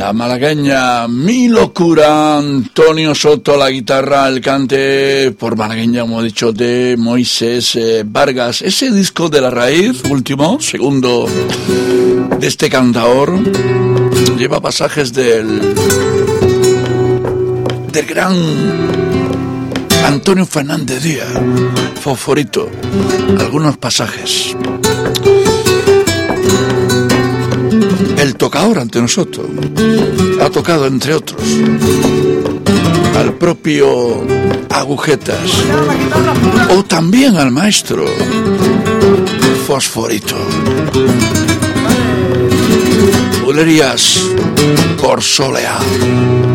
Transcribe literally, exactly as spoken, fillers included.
La malagueña Mi Locura, Antonio Soto a la guitarra, el cante por malagueña, como he dicho, de Moisés eh, Vargas. Ese disco de La Raíz, último, segundo de este cantador, lleva pasajes del, del gran Antonio Fernández Díaz, Fosforito, algunos pasajes. El tocador ante nosotros ha tocado, entre otros, al propio Agujetas o también al maestro Fosforito. Bulerías por Soleá.